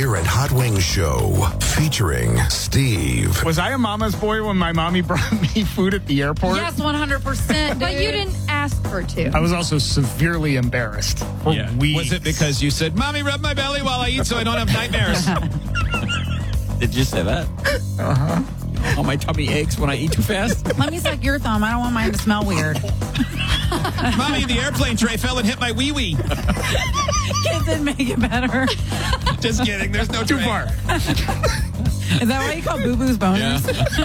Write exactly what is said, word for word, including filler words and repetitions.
Here at Hot Wings Show, featuring Steve. Was I a mama's boy when my mommy brought me food at the airport? Yes, one hundred percent. But you didn't ask her to. I was also severely embarrassed for Yeah. weeks. Was it because you said, Mommy, rub my belly while I eat so I don't have nightmares? Did you say that? Uh-huh. Oh, my tummy aches when I eat too fast. Let me suck your thumb. I don't want mine to smell weird. Mommy, the airplane tray fell and hit my wee-wee. It didn't make it better. Just kidding. There's no Too tray. far. Is that why you call boo-boos boners? Yeah.